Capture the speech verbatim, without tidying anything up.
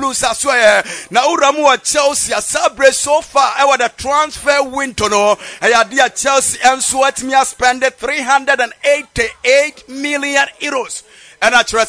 Blues as well. Now Uramu Chelsea Sabre so far I the transfer window no. I dear Chelsea and Swat me spend three hundred eighty-eight million euros. And I